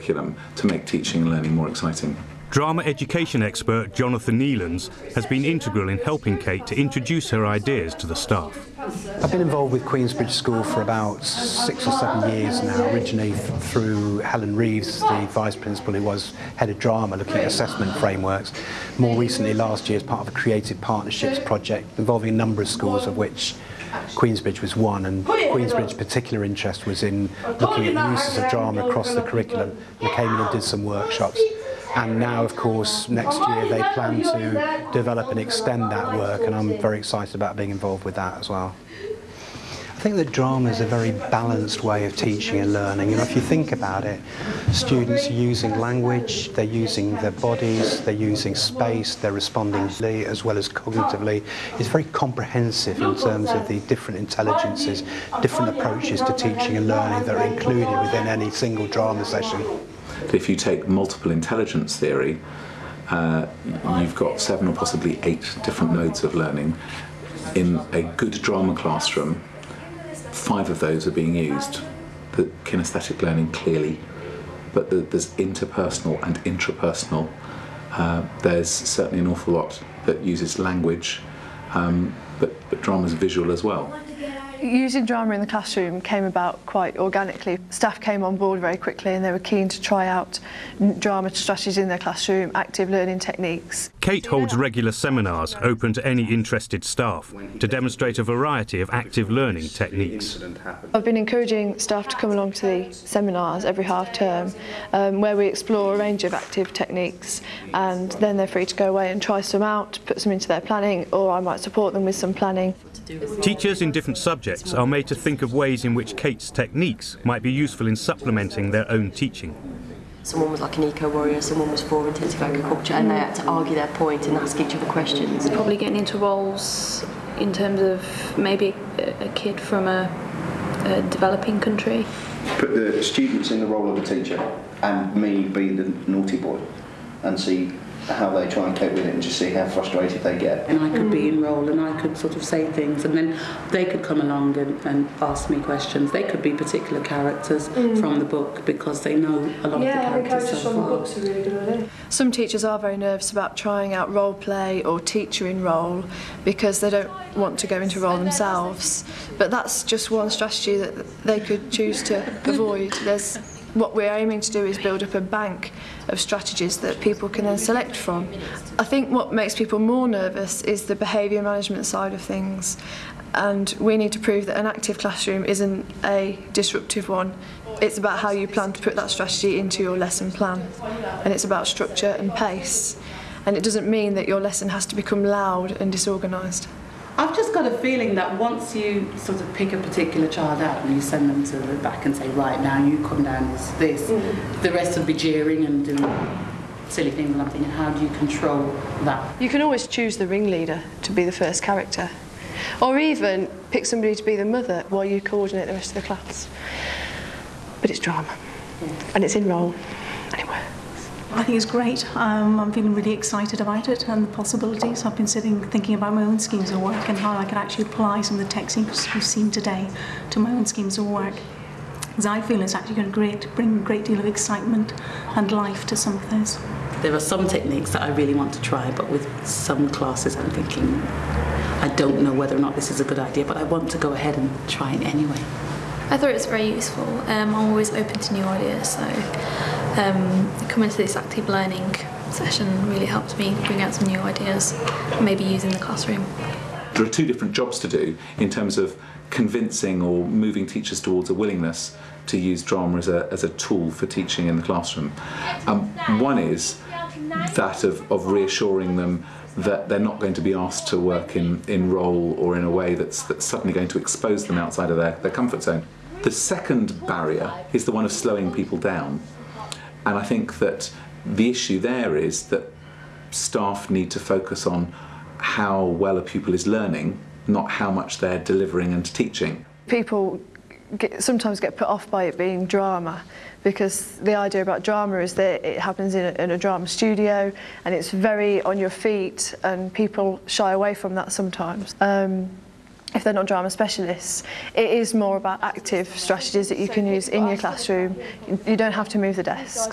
curriculum to make teaching and learning more exciting. Drama education expert Jonathan Neelands has been integral in helping Kate to introduce her ideas to the staff. I've been involved with Queensbridge School for about 6 or 7 years now, originally through Helen Reeves, the Vice Principal who was Head of Drama, looking at assessment frameworks. More recently, last year, as part of a Creative Partnerships project involving a number of schools, of which Queensbridge was one, and Queensbridge's particular interest was in looking at uses of drama across the curriculum. They came in and did some workshops. And now, of course, next year they plan to develop and extend that work, and I'm very excited about being involved with that as well. I think that drama is a very balanced way of teaching and learning. You know, if you think about it, students are using language, they're using their bodies, they're using space, they're responding as well as cognitively. It's very comprehensive in terms of the different intelligences, different approaches to teaching and learning that are included within any single drama session. If you take multiple intelligence theory, you've got 7 or possibly 8 different modes of learning. In a good drama classroom, 5 of those are being used. The kinesthetic learning clearly, but there's interpersonal and intrapersonal. There's certainly an awful lot that uses language, but drama's visual as well. Using drama in the classroom came about quite organically. Staff came on board very quickly and they were keen to try out drama strategies in their classroom, active learning techniques. Kate holds regular seminars open to any interested staff to demonstrate a variety of active learning techniques. I've been encouraging staff to come along to the seminars every half term where we explore a range of active techniques, and then they're free to go away and try some out, put some into their planning, or I might support them with some planning. Teachers in different subjects are made to think of ways in which Kate's techniques might be useful in supplementing their own teaching. Someone was like an eco-warrior, someone was for intensive agriculture, and they had to argue their point and ask each other questions. Probably getting into roles in terms of maybe a kid from a developing country. Put the students in the role of a teacher and me being the naughty boy and see how they try and cope with it and just see how frustrated they get. And I could be in role and I could sort of say things, and then they could come along and ask me questions. They could be particular characters from the book because they know a lot of the characters so far. Books are really good idea. Some teachers are very nervous about trying out role play or teacher in role because they don't want to go into role themselves, but that's just one strategy that they could choose to avoid. What we're aiming to do is build up a bank of strategies that people can then select from. I think what makes people more nervous is the behaviour management side of things, and we need to prove that an active classroom isn't a disruptive one. It's about how you plan to put that strategy into your lesson plan, and it's about structure and pace, and it doesn't mean that your lesson has to become loud and disorganised. I've just got a feeling that once you sort of pick a particular child out and you send them to the back and say, right, now you come down this, the rest will be jeering and doing silly things, and I'm thinking, how do you control that? You can always choose the ringleader to be the first character, or even pick somebody to be the mother while you coordinate the rest of the class. But it's drama, and it's in role, and it works. I think it's great. I'm feeling really excited about it and the possibilities. I've been thinking about my own schemes of work and how I could actually apply some of the techniques you've seen today to my own schemes of work. Because I feel it's actually going to bring a great deal of excitement and life to some of those. There are some techniques that I really want to try, but with some classes I'm thinking, I don't know whether or not this is a good idea, but I want to go ahead and try it anyway. I thought it was very useful. I'm always open to new ideas, so coming to this active learning session really helped me bring out some new ideas, maybe use in the classroom. There are 2 different jobs to do in terms of convincing or moving teachers towards a willingness to use drama as a tool for teaching in the classroom. One is that of reassuring them that they're not going to be asked to work in role or in a way that's suddenly going to expose them outside of their comfort zone. The second barrier is the one of slowing people down. And I think that the issue there is that staff need to focus on how well a pupil is learning, not how much they're delivering and teaching. People sometimes get put off by it being drama, because the idea about drama is that it happens in a drama studio and it's very on your feet, and people shy away from that sometimes. If they're not drama specialists, it is more about active strategies that you can use in your classroom. You don't have to move the desks.